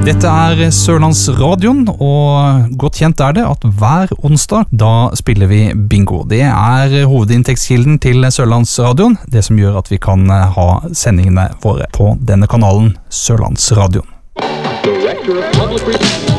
Dette Sørlandsradioen, og godt kjent det at hver onsdag da spiller vi bingo. Det hovedinntektskilden til Sørlandsradioen, det som gjør at vi kan ha sendingene våre på denne kanalen Sørlandsradioen.